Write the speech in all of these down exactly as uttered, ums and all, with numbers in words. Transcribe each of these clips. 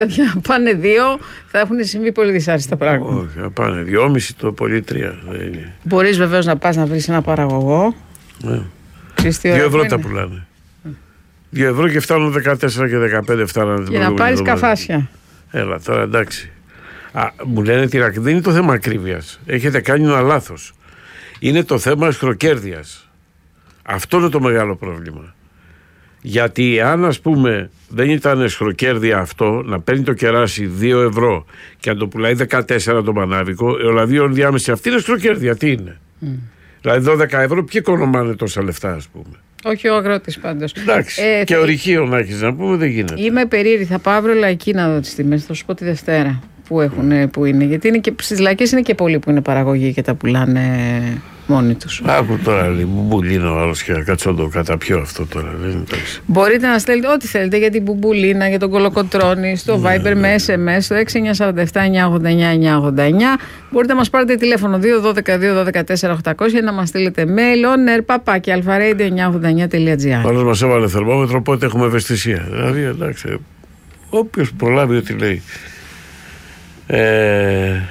Για πάνε δύο, θα έχουν συμβεί πολύ δυσάρεστα πράγματα. Όχι, θα πάνε δυόμιση, το πολύ τρία. Μπορείς βεβαίως να πας να βρεις ένα παραγωγό. Ναι. Δύο ευρώ τα πουλάνε. Δύο ευρώ και φτάνουν δεκατέσσερα και δεκαπέντε φτάνουν. Για να πάρεις καφάσια. Έλα τώρα, εντάξει. Α, μου λένε ότι δεν είναι το θέμα ακρίβειας. Έχετε κάνει ένα λάθος. Είναι το θέμα αισχροκέρδειας. Αυτό είναι το μεγάλο πρόβλημα. Γιατί αν, ας πούμε, δεν ήταν αισχροκέρδεια αυτό, να παίρνει το κεράσι δύο ευρώ και να το πουλάει δεκατέσσερα το μανάβικο, όλα δύο ενδιάμεση, αυτή είναι αισχροκέρδεια. Τι είναι? Mm. Δηλαδή δώδεκα ευρώ, ποιοι οικονομάνε τόσα λεφτά, ας πούμε? Όχι ο αγρότης πάντως. Εντάξει. Ε, και θα... ορυχείο να έχεις να πούμε, δεν γίνεται. Είμαι περίεργη, θα πάω αύριο Λαϊκή να δω τις τιμές. Θα σου πω τη Δευτέρα που, έχουν, που είναι. Γιατί είναι και, στις Λαϊκές είναι και πολλοί που είναι παραγωγή και τα πουλάνε μόνοι τους. Άκου τώρα, μου μπουλίνο ο άλλος και κάτσω το καταπιώ αυτό τώρα. Δεν Μπορείτε να στέλνετε ό,τι θέλετε για την μπουμπουλίνα, για τον κολοκοτρώνη, στο ναι, Viber, ναι, με ες εμ ες, στο έξι εννιά τέσσερα επτά εννιά ογδόντα εννιά εννιά ογδόντα εννιά. Μπορείτε να μας πάρετε τηλέφωνο δύο ένα δύο δύο ένα δύο τέσσερα οκτακόσια, να μας στείλετε mail on air παπάκι alpharadio εννιά ογδόντα εννιά τελεία τζι άρ. Όλος μας έβαλε θερμόμετρο, οπότε έχουμε ευαισθησία. Δηλαδή, εντάξει, όποιος προλάβει ό,τι λέει. Ε...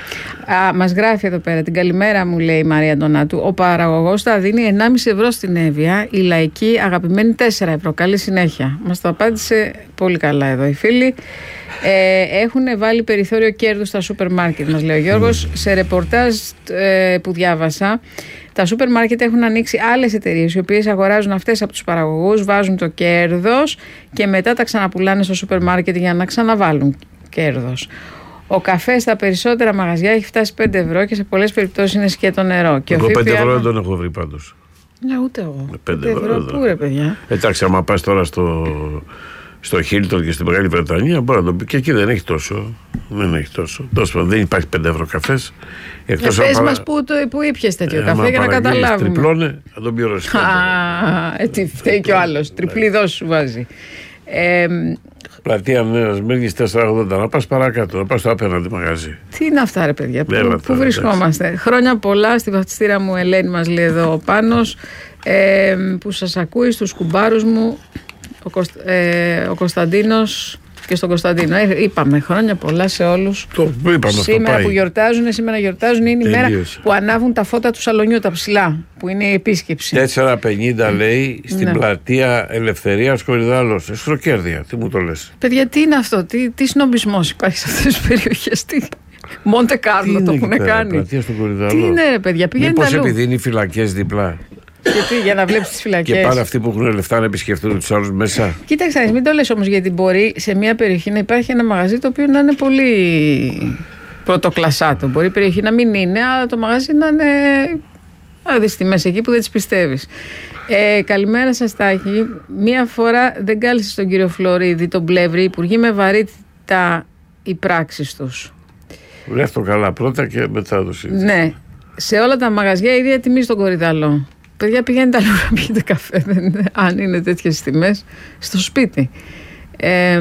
Α, μας γράφει εδώ πέρα, την καλημέρα μου, λέει η Μαρία Ντονάτου. Ο παραγωγός θα δίνει ενάμιση ευρώ στην Εύβοια, η Λαϊκή αγαπημένη τέσσερα ευρώ. Καλή συνέχεια. Μας το απάντησε πολύ καλά εδώ οι φίλοι. Ε, έχουν βάλει περιθώριο κέρδους στα σούπερ μάρκετ, μας λέει ο Γιώργος. Mm. Σε ρεπορτάζ ε, που διάβασα, τα σούπερ μάρκετ έχουν ανοίξει άλλες εταιρείες οι οποίες αγοράζουν αυτές από τους παραγωγούς, βάζουν το κέρδος και μετά τα ξαναπουλάνε στο σούπερ μάρκετ για να ξαναβάλουν κέρδος. Ο καφές στα περισσότερα μαγαζιά έχει φτάσει πέντε ευρώ και σε πολλές περιπτώσεις είναι σκέτο νερό. Και εγώ πέντε ευρώ δεν τον έχω βρει πάντως. Ναι, ούτε εγώ. πέντε ευρώ. Πού ρε παιδιά. Εντάξει, άμα πας τώρα στο, στο Χίλτον και στην Μεγάλη Βρετανία, μπορεί να το πει και εκεί δεν έχει τόσο. Δεν έχει τόσο. τόσο δεν υπάρχει πέντε ευρώ καφές. Εκτός πες παρα... μας που, το, που ήπιες τέτοιο ε, καφέ για να καταλάβουμε. Τριπλώνε, θα τον πληρώσεις. Α, έτσι φταίει και ο άλλος. Τριπλή δόση σου βάζει. Ε, Πλατεία Νέας Μύρνης τετρακόσια ογδόντα. Να πας παρακάτω, να πας στο απέναντι μαγαζί. Τι είναι αυτά, ρε παιδιά, πού, Έλα, πού βρισκόμαστε? Εντάξει. Χρόνια πολλά στη βαφτιστήρα μου, Ελένη, μας λέει εδώ ο Πάνος, ε, που σας ακούει, στους κουμπάρους μου, ο, Κωσ, ε, ο Κωνσταντίνος και στον Κωνσταντίνο. Ε, είπαμε χρόνια πολλά σε όλους. Το είπαμε, σήμερα αυτό που γιορτάζουν, σήμερα γιορτάζουν, είναι η μέρα που ανάβουν τα φώτα του σαλονιού, τα ψηλά, που είναι η επίσκεψη. τέσσερα πενήντα λέει στην ναι. πλατεία Ελευθερίας Κορυδάλος. Αισχροκέρδεια, τι μου το λες? Παιδιά, τι είναι αυτό, τι, τι σνομπισμός υπάρχει σε αυτές τις περιοχές, τι... Μοντε Κάρλο το έχουν κάνει. Πλατεία στον Κορυδάλο. Τι είναι, ρε παιδιά, πηγαίνετε αλλού. Μήπως επειδή είναι οι φυλακές διπλά? Γιατί, για να βλέπεις τις φυλακές. Και πάνε αυτοί που έχουν λεφτά να επισκεφτούν τους άλλους μέσα. Κοίταξε, μην το λες όμως, γιατί μπορεί σε μια περιοχή να υπάρχει ένα μαγαζί το οποίο να είναι πολύ πρωτοκλασσάτο. Μπορεί η περιοχή να μην είναι, αλλά το μαγαζί να είναι. Να δεις τιμές εκεί που δεν τις πιστεύεις. Ε, καλημέρα σας, Τάκη. Μία φορά δεν κάλεσε τον κύριο Φλωρίδη, τον Πλεύρη, υπουργοί με βαρύτητα οι πράξεις τους. Βρες το καλά πρώτα και μετά το σύντομα. Ναι. Σε όλα τα μαγαζιά η ίδια τιμή στον Κορυδαλό. Παιδιά, πηγαίνετε αλλού να πιείτε καφέ, δεν, αν είναι τέτοιες τιμές, στο σπίτι. Ε,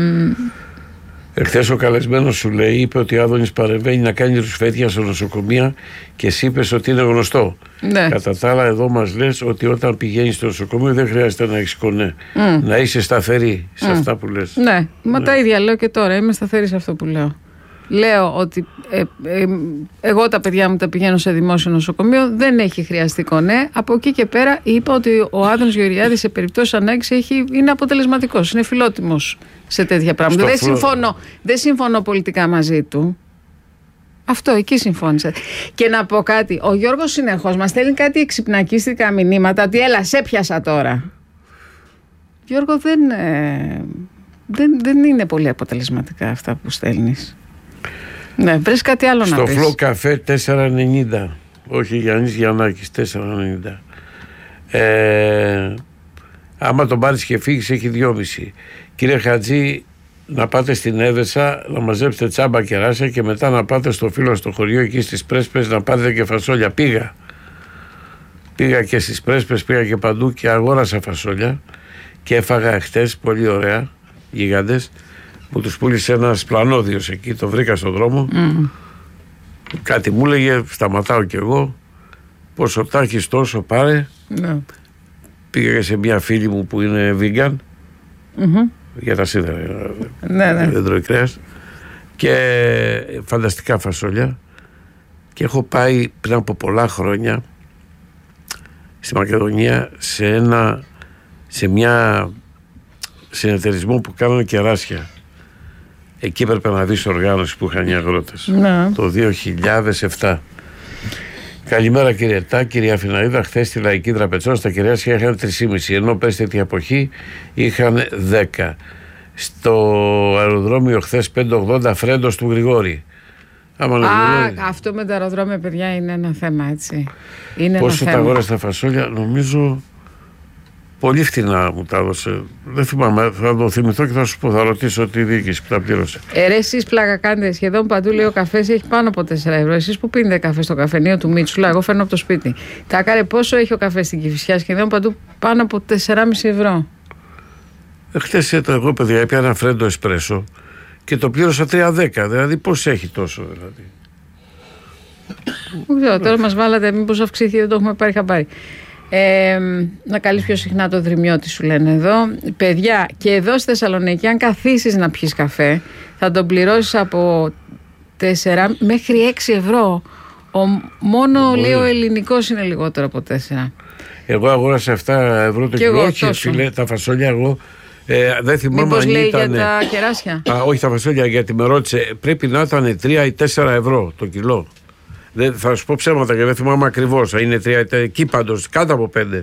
Εχθές ο καλεσμένος σου λέει, είπε ότι ο Άδωνης παρεμβαίνει να κάνει ρουσφέτια σε νοσοκομεία και εσύ είπες ότι είναι γνωστό. Ναι. Κατά τα άλλα, εδώ μας λες ότι όταν πηγαίνεις στο νοσοκομείο δεν χρειάζεται να έχεις κονέ. Mm. Να είσαι σταθερή σε mm. αυτά που λες. Ναι, μα ναι. τα ίδια λέω και τώρα. Είμαι σταθερή σε αυτό που λέω. Λέω ότι ε, ε, εγώ τα παιδιά μου τα πηγαίνω σε δημόσιο νοσοκομείο, δεν έχει χρειαστεί κονέ. Από εκεί και πέρα είπα ότι ο Άδωνης Γεωργιάδης σε περιπτώσεις ανάγκης έχει, είναι αποτελεσματικός, είναι φιλότιμος σε τέτοια πράγματα. Δεν συμφωνώ, δεν συμφωνώ πολιτικά μαζί του. Αυτό, εκεί συμφώνησα. Και να πω κάτι, ο Γιώργος συνεχώς μας στέλνει κάτι εξυπνακίστικα μηνύματα ότι έλα, σε πιάσα τώρα. Γιώργο, δεν, ε, δεν, δεν είναι πολύ αποτελεσματικά αυτά που στέλνεις. Ναι, βρες κάτι άλλο στο να πεις. Στο Φλο Καφέ τέσσερα ενενήντα. Όχι Γιάννης Γιαννάκης, τέσσερα ενενήντα. Ε, άμα τον πάρεις και φύγεις έχει δυόμιση. Κύριε Χατζή, να πάτε στην Έβεσσα να μαζέψετε τσάμπα κεράσια και μετά να πάτε στο φίλο στο χωριό εκεί στις Πρέσπες να πάρετε και φασόλια. Πήγα. Πήγα και στις Πρέσπες, πήγα και παντού και αγόρασα φασόλια και έφαγα χτες πολύ ωραία, γίγαντες. Που τους πούλησε ένας πλανόδιος εκεί, το βρήκα στον δρόμο. Mm. Κάτι μου έλεγε, σταματάω κι εγώ. Πόσο τα έχεις τόσο, πάρε. Mm. Πήγα σε μια φίλη μου που είναι vegan. Mm-hmm. για τα σίδερα. Ναι, ναι. Δεν τρώει κρέας. Και φανταστικά φασόλια. Και έχω πάει πριν από πολλά χρόνια στη Μακεδονία σε ένα σε μια συνεταιρισμό που κάνανε κεράσια. Εκεί έπρεπε να δεις οργάνωση που είχαν οι αγρότες. Ναι. Το δύο χιλιάδες επτά. Καλημέρα κύριε Τά, κυρία Φιναίδα. Χθες στη Λαϊκή Τραπετσόνα στα κεράσια είχαν τρία κόμμα πέντε, ενώ πες τέτοια εποχή είχαν δέκα. Στο αεροδρόμιο χθες πέντε ογδόντα φρέντος του Γρηγόρη. Άμα Α, λέει, αυτό με τα αεροδρόμια, παιδιά, είναι ένα θέμα, έτσι. Είναι πόσο ένα τα θέμα. αγόρασε τα φασόλια, νομίζω πολύ φτηνά μου τα έδωσε. Δεν θυμάμαι, θα το θυμηθώ και θα σου πω, θα ρωτήσω τη διοίκηση που τα πλήρωσε. Ε, ρε, εσείς πλάκα κάνετε. Σχεδόν παντού λέει ο καφές έχει πάνω από τέσσερα ευρώ. Εσείς που πίνετε καφέ στο καφενείο του Μίτσουλα, εγώ φέρνω από το σπίτι. Τα κάρε πόσο έχει ο καφές στην Κηφισιά, σχεδόν παντού πάνω από τέσσερα κόμμα πέντε ευρώ. Ε, χτες ήταν εγώ, παιδιά, έπια ένα φρέντο εσπρέσο και το πλήρωσα τρία δέκα. Δηλαδή, πώς έχει τόσο, δηλαδή. Δεν ξέρω, τώρα μας βάλατε, μήπως αυξήθηκε, δεν το έχουμε πάρει χαμπάρι. Ε, να καλείς πιο συχνά το δρυμιώτη, σου λένε εδώ. Παιδιά, και εδώ στη Θεσσαλονίκη, αν καθίσεις να πιεις καφέ, θα τον πληρώσεις από τέσσερα μέχρι έξι ευρώ. Ο, μόνο λέει ο ελληνικός είναι λιγότερο από τέσσερα. Εγώ αγόρασα επτά ευρώ το Και κιλό. εγώ, Όχι, τόσο. φίλε, τα φασόλια εγώ. Ε, δεν θυμάμαι Μήπως αν λέει ήταν. για τα κεράσια. Α, όχι τα φασόλια, γιατί με ρώτησε. Πρέπει να ήταν τρία ή τέσσερα ευρώ το κιλό. Δεν, θα σου πω ψέματα και δεν θυμάμαι ακριβώς. Είναι τρία, εκεί πάντως, κάτω από πέντε.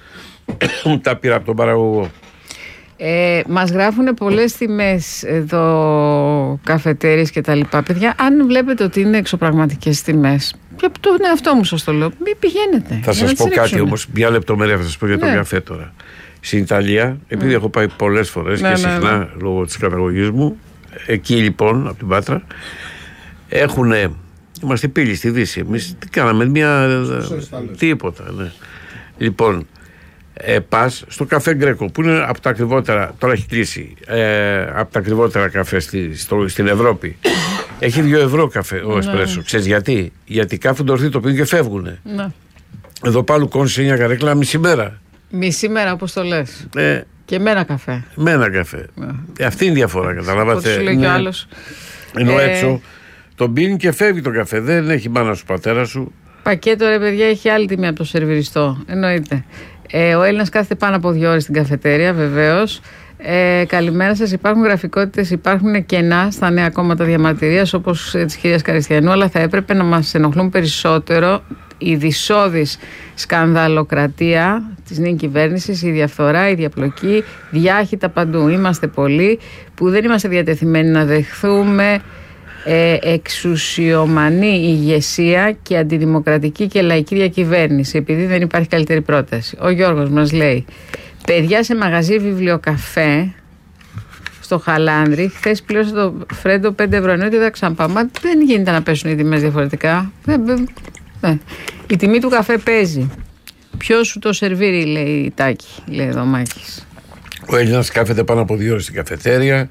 Τα πήρα από τον παραγωγό. Ε, μας γράφουν πολλές τιμές εδώ, καφετέρειες και τα λοιπά. Παιδιά, αν βλέπετε ότι είναι εξωπραγματικές τιμές, και από τον εαυτό μου σας το λέω, μην πηγαίνετε. Θα σας πω κάτι όμως, μια λεπτομέρεια θα σας πω για τον Ναι. καφέ τώρα. Στην Ιταλία, επειδή έχω πάει πολλές φορές Ναι, και ναι, συχνά ναι. λόγω της καταγωγής μου, εκεί λοιπόν, από την Πάτρα, έχουν. Είμαστε πύλη στη Δύση. Εμείς τι κάναμε, μια. Τίποτα, ναι. Λοιπόν, ε, πας στο καφέ Γκρέκο, που είναι από τα ακριβότερα, τώρα έχει κλείσει, ε, από τα ακριβότερα καφέ στη, στο, στην Ευρώπη. Έχει δύο ευρώ καφέ ο εσπρέσο. Ξέρεις γιατί? Γιατί κάθονται ορθοί, το πίνουν και φεύγουνε. Ναι. Εδώ πάλι κόνσε μια καρέκλα μισή μέρα. Μισή μέρα, όπως το λες. Ε, Και μένα καφέ. με ένα καφέ. Ε, αυτή είναι η διαφορά, Οπότε καταλάβατε. σου λέει κι ο άλλος. Ενώ Ε, έξω τον πίνει και φεύγει το καφέ. Δεν έχει μάνα σου, πατέρα σου. Πακέτο, ρε παιδιά, έχει άλλη τιμή από το σερβιριστό. Εννοείται. Ε, ο Έλληνας κάθεται πάνω από δύο ώρες στην καφετέρια, βεβαίως. Ε, καλημέρα σας. Υπάρχουν γραφικότητες, υπάρχουν κενά στα νέα κόμματα διαμαρτυρίας, όπως ε, της κυρίας Καριστιανού, αλλά θα έπρεπε να μας ενοχλούν περισσότερο η δυσόδης σκανδαλοκρατία της νέας κυβέρνησης, η διαφθορά, η διαπλοκή, διάχυτα παντού. Είμαστε πολλοί που δεν είμαστε διατεθειμένοι να δεχθούμε ε, εξουσιομανή ηγεσία και αντιδημοκρατική και λαϊκή διακυβέρνηση, επειδή δεν υπάρχει καλύτερη πρόταση. Ο Γιώργος μας λέει: παιδιά, σε μαγαζί βιβλιοκαφέ στο Χαλάνδρη, χθες πλήρωσα το φρέντο πέντε ευρώ, ενώ ότι δεν ξαναπάω. Μα δεν γίνεται να πέσουν οι τιμές διαφορετικά. Δεν, δεν, δεν. Η τιμή του καφέ παίζει. Ποιος σου το σερβίρει, λέει η Τάκη, λέει εδώ ο Μάκης. Ο Έλληνας κάθεται πάνω από δύο ώρες στην καφετέρια.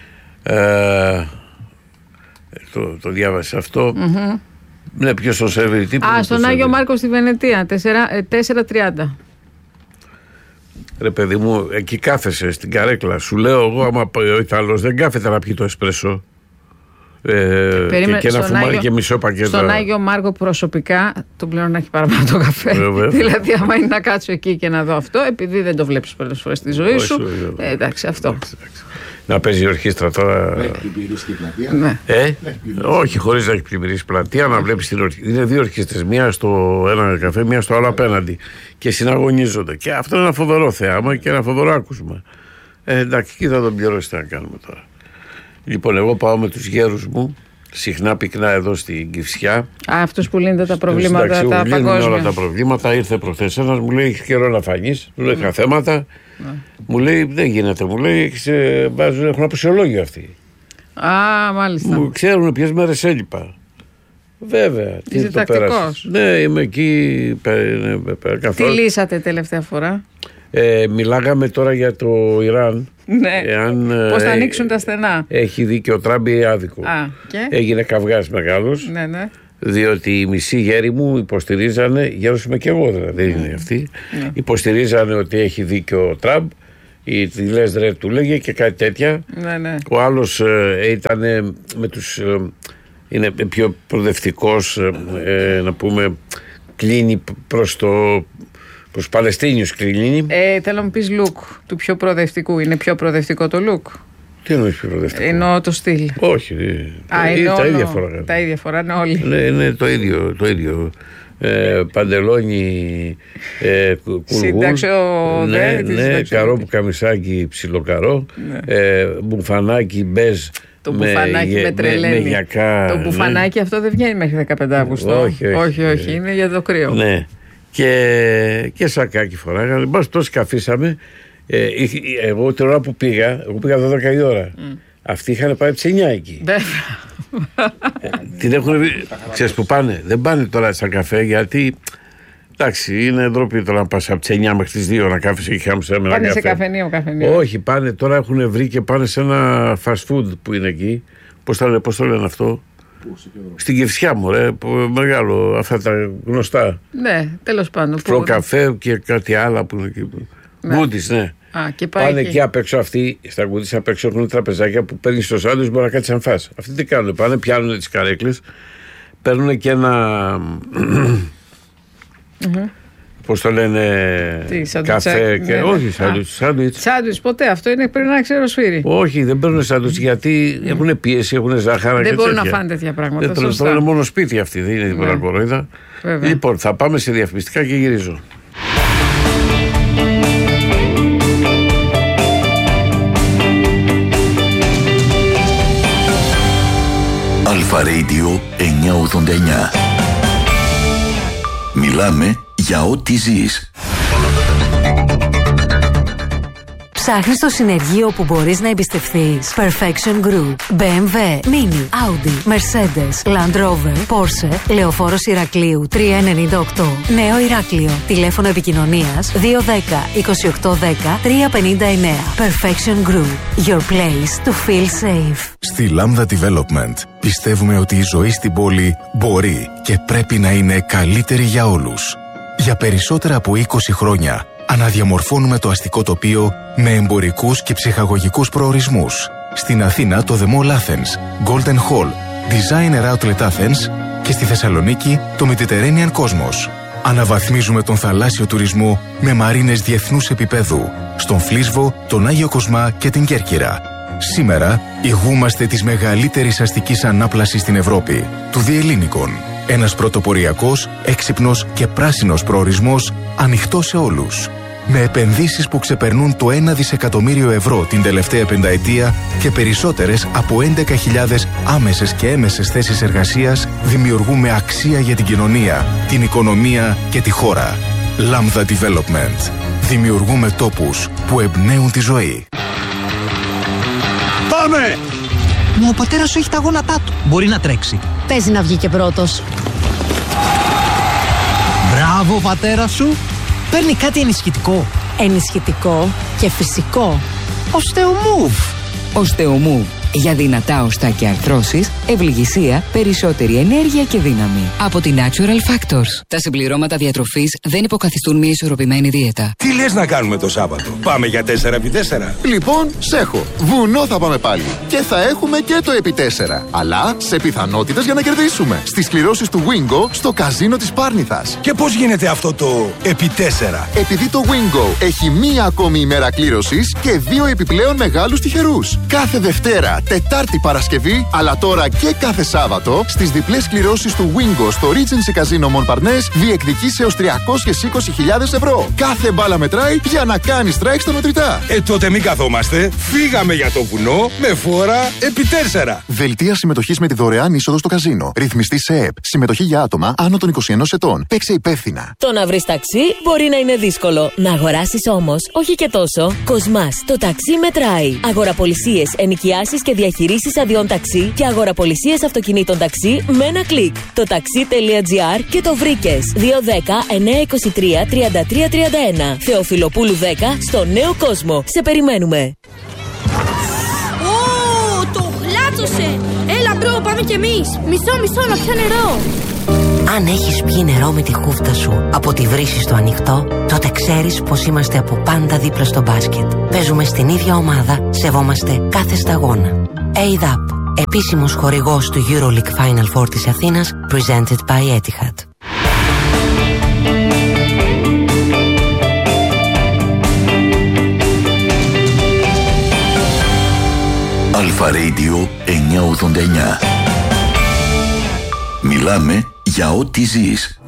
Ε, το, το διάβασε αυτό. Mm-hmm. Ναι, ποιος το σερβίρει, τι. Α, στον Άγιο Μάρκο στη Βενετία, τέσσερα τριάντα. Ρε παιδί μου, εκεί κάθεσαι στην καρέκλα. Σου λέω εγώ, άμα ο Ιταλός δεν κάθεται να πιει το εσπρέσο. Ε, Περίμενε, και, και ένα φουμάρι Άγιο, και μισό πακέτο. Στον Άγιο Μάρκο προσωπικά τον πλέον να έχει παραπάνω το καφέ. Δηλαδή, άμα είναι να κάτσω εκεί και να δω αυτό, επειδή δεν το βλέπεις πολλές φορές στη ζωή σου. Ε, εντάξει, αυτό. Εντάξει, εντάξει. Να παίζει η ορχήστρα τώρα. Έχει πλημμυρίσει την πλατεία. Ναι. Ε? Όχι, χωρίς να έχει πλημμυρίσει πλατεία, να βλέπεις την ορχήστρα. Είναι δύο ορχήστρες, μία στο ένα καφέ, μία στο άλλο απέναντι. Και συναγωνίζονται. Και αυτό είναι ένα φοβερό θέαμα και ένα φοβερό άκουσμα. Ε, εντάξει, εκεί θα τον πληρώσει, τι να κάνουμε τώρα. Λοιπόν, εγώ πάω με τους γέρους μου, συχνά πυκνά εδώ στην Κηφισιά. Α, αυτούς που λύνετε τα προβλήματα, Εντάξει, τα λύνουν παγκόσμια. όλα τα προβλήματα. Ήρθε προχθές ένας, μου λέει: έχεις καιρό να φανείς. Του λέω: είχα θέματα. Mm. Μου λέει: δεν γίνεται. Μου λέει: έχεις, ε, βάζουν, έχουν αποσιολόγιο αυτοί. Α, μάλιστα. Μου ξέρουν ποιες μέρες έλειπα. Βέβαια. Είσαι Τι το πέρασες? τακτικός. Ναι, είμαι εκεί. Πε, ναι, πε, Τι λύσατε τελευταία φορά? Ε, μιλάγαμε τώρα για το Ιράν. Ναι. Εάν, Πώς θα ε, ανοίξουν τα στενά. Έχει δίκιο ο Τραμπ ή άδικο. Α, και? Έγινε καυγάς μεγάλος. Ναι, ναι. Διότι οι μισοί γέροι μου υποστηρίζανε, γέρος είμαι και εγώ δηλαδή, δεν είναι αυτοί, Ναι. υποστηρίζανε ότι έχει δίκιο ο Τραμπ η τι ρε του λέγε και κάτι τέτοια. Ναι, ναι. Ο άλλος ε, ήταν με τους ε, είναι πιο προοδευτικός, ε, να πούμε, κλείνει προς το προς Παλαιστίνιους κλείνει. Ε, θέλω να μου πεις look του πιο προοδευτικού. Είναι πιο προοδευτικό το look? Τι εννοείς πιο προοδευτικό? Εννοώ το στυλ. Όχι, Α, ε, εννοώ, τα ίδια φορά. Τα ίδια φοράνε όλοι. Ναι, είναι το ίδιο, το ίδιο. Ε, παντελόνι ε, Σύνταξο, ναι, δε, ναι, καρό που καμισάκι ψιλοκαρό, ναι. ε, μπουφανάκι μπέζ. Το μπουφανάκι με, με τρελαίνει. Με γιακά, το μπουφανάκι ναι. Αυτό δεν βγαίνει μέχρι δεκαπέντε Αυγούστου. Όχι, όχι, όχι, όχι, είναι για το κρύο. Ναι. Και, και σακάκι φοράγανε. Μπας τόσοι καφίσαμε. Ε, εγώ την ώρα που πήγα, εγώ πήγα δώδεκα η ώρα. Mm. Αυτοί είχαν πάει από τις εννιά εκεί. ε, την έχουν πει, ξέρεις που πάνε. Δεν πάνε τώρα σαν καφέ γιατί εντάξει, είναι ντροπή τώρα να πας από τις εννιά μέχρι τις δύο να κάθεσαι και χάμψε με ένα καφέ. Πάνε σε καφενείο, καφενείο. Όχι, πάνε, τώρα έχουν βρει και πάνε σε ένα fast food που είναι εκεί. Πώς το, πώς το λένε αυτό? Στην Κηφισιά μου, ρε, μεγάλο, αυτά τα γνωστά. Ναι, τέλος πάντων. Προκαφέ και κάτι άλλο που είναι εκεί. Ναι. Γκούτις, ναι. Α, και πάει πάνε εκεί. εκεί απ' έξω αυτοί, στα γκούτις απ' έξω έχουν τραπεζάκια που παίρνει στο σάντουιτς, μπορεί να κάτσει αν φας. Αυτοί τι κάνουν, πάνε, πιάνουν τις καρέκλες, παίρνουν και ένα. Mm-hmm. Πώς το λένε, τι, καφέ και. Ναι, όχι, σάντουιτς. Σάντουιτς. Σάντουιτς ποτέ, αυτό είναι πρέπει να ξέρω σφύρι. Όχι, δεν παίρνουν σάντουιτς γιατί mm. έχουν πίεση, έχουν ζάχαρα. Δεν και μπορούν τέτοια. να φάνε τέτοια πράγματα. Δεν τρώνε, τρώνε μόνο σπίτι αυτοί, δεν είναι τίποτα ναι. κοροϊδά. Λοιπόν, θα πάμε σε διαφημιστικά και γυρίζω. Αλφα Radio εννιακόσια ογδόντα εννιά. Μιλάμε για ό,τι ζεις. Ψάχνεις το συνεργείο που μπορείς να εμπιστευθείς. Perfection Group. μπι εμ ντάμπλιου, Mini, Audi, Mercedes, Land Rover, Porsche, Λεωφόρος Ηρακλείου τριακόσια ενενήντα οκτώ. Νέο Ηράκλειο. Τηλέφωνο επικοινωνίας δύο ένα μηδέν, είκοσι οκτώ δέκα, τριακόσια πενήντα εννέα. Perfection Group. Your place to feel safe. Στη Lambda Development πιστεύουμε ότι η ζωή στην πόλη μπορεί και πρέπει να είναι καλύτερη για όλους. Για περισσότερα από είκοσι χρόνια αναδιαμορφώνουμε το αστικό τοπίο με εμπορικούς και ψυχαγωγικούς προορισμούς. Στην Αθήνα το The Mall Athens, Golden Hall, Designer Outlet Athens και στη Θεσσαλονίκη το Mediterranean Cosmos. Αναβαθμίζουμε τον θαλάσσιο τουρισμό με μαρίνες διεθνούς επίπεδου, στον Φλίσβο, τον Άγιο Κοσμά και την Κέρκυρα. Σήμερα ηγούμαστε της μεγαλύτερης αστικής ανάπλασης στην Ευρώπη, του Διελλήνικων. Ένας πρωτοποριακός, έξυπνος και πράσινος προορισμός ανοιχτός σε όλους. Με επενδύσεις που ξεπερνούν το ένα δισεκατομμύριο ευρώ την τελευταία πενταετία και περισσότερες από έντεκα χιλιάδες άμεσες και έμεσες θέσεις εργασίας, δημιουργούμε αξία για την κοινωνία, την οικονομία και τη χώρα. Lambda Development. Δημιουργούμε τόπους που εμπνέουν τη ζωή. Πάμε! Μα ο πατέρας σου έχει τα γόνατά του. Μπορεί να τρέξει. Παίζει να βγει και πρώτος. Μπράβο, πατέρα σου. Παίρνει κάτι ενισχυτικό. Ενισχυτικό και φυσικό. Οστεομούβ. Οστεομούβ. Για δυνατά οστά και αρθρώσεις, ευληγησία, περισσότερη ενέργεια και δύναμη. Από τη Natural Factors. Τα συμπληρώματα διατροφής δεν υποκαθιστούν μια ισορροπημένη δίαιτα. Τι λες να κάνουμε το Σάββατο? Πάμε για τέσσερα επί τέσσερα. Λοιπόν, σ' έχω. Βουνό θα πάμε πάλι. Και θα έχουμε και το επί τέσσερα. Αλλά σε πιθανότητες για να κερδίσουμε. Στις κληρώσεις του Wingo στο καζίνο της Πάρνηθας. Και πώς γίνεται αυτό το επί τέσσερα? Επειδή το Wingo έχει μία ακόμη ημέρα κλήρωσης και δύο επιπλέον μεγάλους τυχερούς. Κάθε Δευτέρα, Τετάρτη, Παρασκευή, αλλά τώρα και κάθε Σάββατο στις διπλές κληρώσεις του Wingo στο Regency Casino Montparnasse διεκδικείς έως τριακόσιες είκοσι χιλιάδες ευρώ. Κάθε μπάλα μετράει για να κάνεις strike στα μετρητά. Ε, τότε μην καθόμαστε. Φύγαμε για το βουνό με φόρα επί τέσσερα. Δελτία συμμετοχής με τη δωρεάν είσοδο στο καζίνο. Ρυθμιστή σε ΕΕΠ. Συμμετοχή για άτομα άνω των είκοσι ενός ετών. Παίξε υπεύθυνα. Το να βρεις ταξί μπορεί να είναι δύσκολο. Να αγοράσεις όμως όχι και τόσο. Κοσμάς. Το ταξί μετράει. Αγοραπολισίες, ενοικιάσεις και διαχειρήσεις αδειών ταξί και αγοραπολισίες αυτοκινήτων ταξί με ένα κλικ. Το ταξί.gr και το βρήκες. δύο ένα μηδέν εννιά δύο τρία τριάντα τρία τριάντα ένα. Θεοφιλοπούλου δέκα στο Νέο Κόσμο. Σε περιμένουμε. Ω, το γλάτσωσε! Έλα μπρο, πάμε κι εμείς. Μισό, μισό, να πιω νερό. Αν έχεις πιει νερό με τη χούφτα σου από τη βρύση στο ανοιχτό, τότε ξέρεις πως είμαστε από πάντα δίπλα στο μπάσκετ. Παίζουμε στην ίδια ομάδα, σεβόμαστε κάθε σταγόνα. έι ντι έι πι, επίσημος χορηγός του EuroLeague Final Four της Αθήνας, presented by Etihad. Αλφα Radio εννιακόσια ογδόντα εννιά. Μιλάμε για ό,τι ζεις.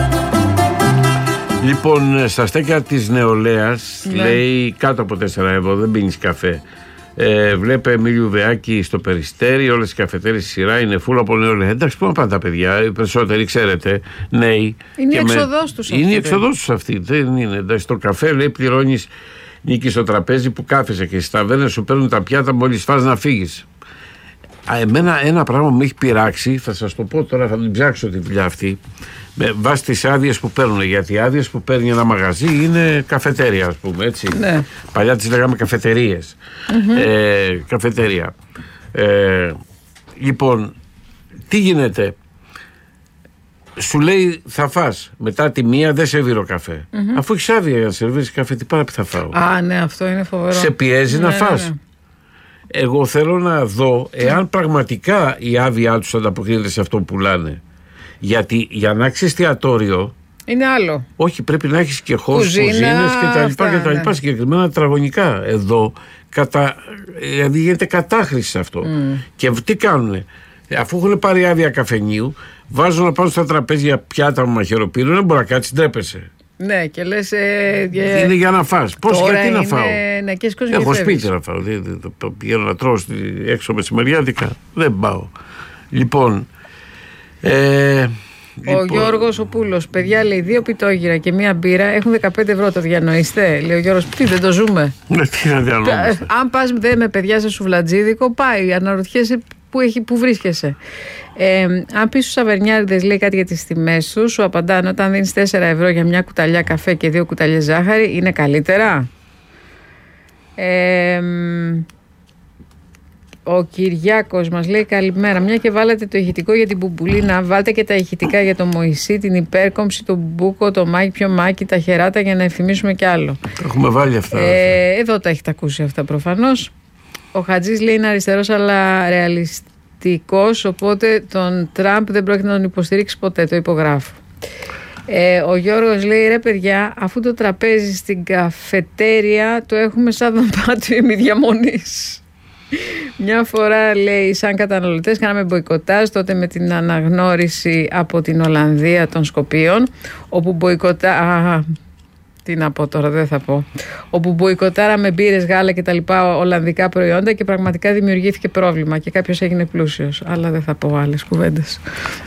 Λοιπόν, στα στέκια της νεολαίας, ναι, λέει κάτω από τέσσερα ευρώ, δεν πίνεις καφέ. Ε, βλέπε Εμίλιου Βεάκη στο Περιστέρι, όλες οι καφετέρειες στη σειρά είναι φούλα από νεολαία. Εντάξει, πού να πάνε τα παιδιά, οι περισσότεροι ξέρετε, νέοι. Είναι η εξοδός τους αυτή. Είναι η εξοδός τους αυτή, δεν είναι. Εντάξει, το καφέ λέει πληρώνεις νίκη στο τραπέζι που κάθεσαι και στις ταβέρνες σου παίρνουν τα πιάτα μόλις φας να φύγεις. Α, εμένα ένα πράγμα μου έχει πειράξει, θα σας το πω τώρα, θα την ψάξω τη δουλειά αυτή, με βάση τις άδειες που παίρνουν. Γιατί οι άδειες που παίρνει ένα μαγαζί είναι καφετέρια, ας πούμε, έτσι. Ναι. Παλιά τις λέγαμε καφετερίες. Mm-hmm. Ε, καφετέρια. Ε, λοιπόν, τι γίνεται. Σου λέει θα φας. Μετά τη μία δεν σερβίρω καφέ. Mm-hmm. Αφού έχεις άδεια για να σερβίρεις καφέ, τι πάρα που θα φάω. Α, ναι, αυτό είναι φοβερό. Σε πιέζει, ναι, να φας. Ναι, ναι. Εγώ θέλω να δω εάν πραγματικά η άδειά τους ανταποκρίνεται σε αυτό που πουλάνε. Γιατί για να έχεις εστιατόριο. Είναι άλλο. Όχι, πρέπει να έχεις και χώρους, κουζίνες κτλ. Ναι. Συγκεκριμένα τετραγωνικά. Εδώ κατα... δηλαδή γίνεται κατάχρηση σε αυτό. Mm. Και τι κάνουνε. Αφού έχουν πάρει άδεια καφενείου, βάζουν να πάνε στα τραπέζια πιάτα με μαχαιροπύρου, δεν μπορεί να κάτσει, ντρέπεσαι. Ναι, και λες. Ε, ε, είναι για να φας. Πώς, γιατί είναι, να φάω. Ναι, και έχω σπίτι να φάω. Δεν, το, το πηγαίνω να τρώω έξω μεσημεριάτικα. Δεν πάω. Λοιπόν. Ε, ο λοιπόν... Γιώργος ο Πούλος, παιδιά, λέει δύο πιτόγυρα και μία μπύρα έχουν δεκαπέντε ευρώ. Το διανοείστε. Λέει ο Γιώργος, τι δεν το ζούμε. Ναι, τι να διανοούμαστε. Αν πας δε με παιδιά σε σουβλατζίδικο, πάει. Αναρωτιέσαι πού, έχει, πού βρίσκεσαι. Ε, αν πει στους σαβερνιάριδες, λέει κάτι για τις τιμές του, σου απαντάνε όταν δίνεις τέσσερα ευρώ για μια κουταλιά καφέ και δύο κουταλιές ζάχαρη, είναι καλύτερα. Ε, ο Κυριάκος μας λέει καλημέρα. Μια και βάλατε το ηχητικό για την Μπουμπουλίνα, βάλτε και τα ηχητικά για το Μωυσή, την υπέρκομψη, τον Μπούκο, το Μάκη, πιο Μάκη, τα χεράτα για να ευθυμίσουμε κι άλλο. Έχουμε βάλει αυτά. Ε, εδώ τα έχετε ακούσει αυτά προφανώς. Ο Χατζής λέει είναι αριστερός αλλά ρεαλιστικός, οπότε τον Τραμπ δεν πρόκειται να τον υποστηρίξει ποτέ, το υπογράφω. Ε, ο Γιώργος λέει ρε παιδιά, αφού το τραπέζι στην καφετέρια το έχουμε σαν δωμάτιο ημιδιαμονής. Μια φορά λέει σαν καταναλωτές κάναμε μποϊκοτάζ τότε με την αναγνώριση από την Ολλανδία των Σκοπίων, όπου μποϊκοτά... Τι να πω τώρα, δεν θα πω. Όπου μποϊκοτάραμε μπύρες, γάλα και τα λοιπά ολλανδικά προϊόντα και πραγματικά δημιουργήθηκε πρόβλημα και κάποιος έγινε πλούσιος. Αλλά δεν θα πω άλλες κουβέντες.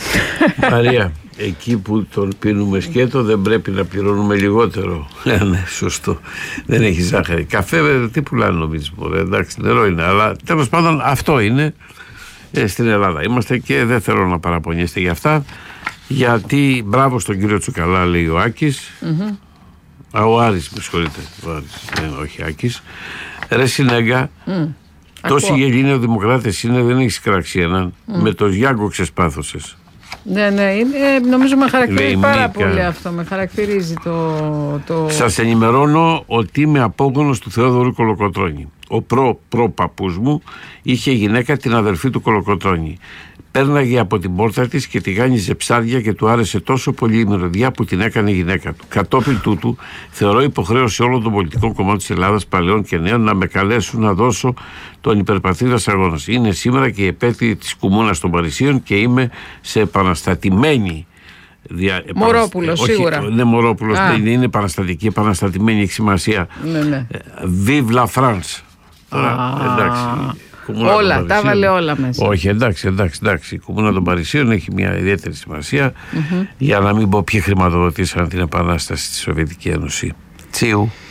Μαρία, εκεί που τον πίνουμε σκέτο δεν πρέπει να πληρώνουμε λιγότερο. Ναι, σωστό. Δεν έχει ζάχαρη. Καφέ, τι πουλάνε νομίζεις, μωρέ, εντάξει, νερό είναι. Αλλά τέλος πάντων αυτό είναι ε, στην Ελλάδα. Είμαστε και δεν θέλω να παραπονιέστε για αυτά. Γιατί μπράβο στον κύριο Τσουκαλά, λέει ο Άκης. Mm-hmm. Α, ο Άρης, με συγχωρείτε. Ο Άρης, ε, όχι Άκης. Ρε Συνέγκα, mm. τόσοι γελίνοι δημοκράτες είναι, δεν έχεις κράξει έναν. Mm. Με το Γιάγκο ξεσπάθωσες. Ναι, ναι, είναι, νομίζω με χαρακτηρίζει λέει, πάρα μήκα. πολύ αυτό. Με χαρακτηρίζει το, το... Σας ενημερώνω ότι είμαι απόγονος του Θεόδωρου Κολοκοτρώνη. Ο προ-προ-παππούς μου είχε γυναίκα την αδερφή του Κολοκοτρώνη. Πέρναγε από την πόρτα της και τη γάνιζε ψάρια και του άρεσε τόσο πολύ η μυρωδιά που την έκανε γυναίκα του. Κατόπιν τούτου, θεωρώ υποχρέωση όλων των πολιτικών κομμάτων της Ελλάδας, παλαιών και νέων, να με καλέσουν να δώσω τον υπερπατρίδας αγώνα. Είναι σήμερα και η επέτειο της Κουμούνας των Παρισίων και είμαι σε επαναστατημένη. Δια... Μωρόπουλος, όχι, σίγουρα. Ναι, Μωρόπουλος, δεν είναι επαναστατική, επαναστατημένη, έχει σημασία. Ναι, ναι. Vive la France. Τώρα, εντάξει. Όλα, τα βάλε όλα μέσα. Όχι, εντάξει, εντάξει, εντάξει. Η Κουμούνα των Παρισίων έχει μια ιδιαίτερη σημασία mm-hmm. για να μην πω ποιοι χρηματοδοτήσαν την επανάσταση στη Σοβιετική Ένωση. Τσίου.